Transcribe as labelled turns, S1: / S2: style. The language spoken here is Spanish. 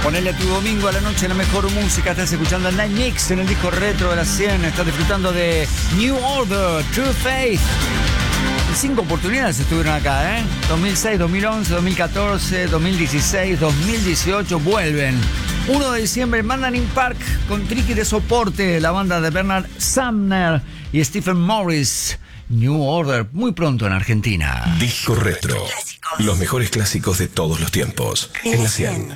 S1: Ponele tu domingo a la noche la mejor música. Estás escuchando el Night Mix en el disco retro de la 100. Estás disfrutando de New Order, True Faith. 5 oportunidades estuvieron acá, 2006, 2011, 2014, 2016, 2018. Vuelven. 1 de diciembre, Mandarin Park con Tricky de soporte. La banda de Bernard Sumner y Stephen Morris. New Order, muy pronto en Argentina.
S2: Disco retro. Los mejores clásicos de todos los tiempos. En la 100.